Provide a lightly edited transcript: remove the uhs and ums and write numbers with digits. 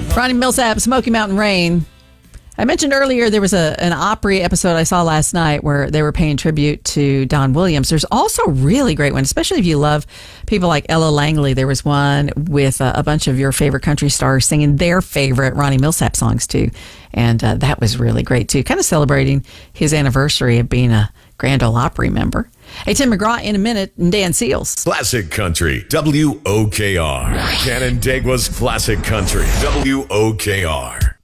Ronnie Millsap, Smoky Mountain Rain. I mentioned earlier there was an Opry episode I saw last night where they were paying tribute to Don Williams. There's also a really great one, especially if you love people like Ella Langley. There was one with a bunch of your favorite country stars singing their favorite Ronnie Millsap songs too. And that was really great too, kind of celebrating his anniversary of being a Grand Ole Opry member. Hey, Tim McGraw in a minute, and Dan Seals. Classic Country, WOKR. Canandaigua's Classic Country, WOKR.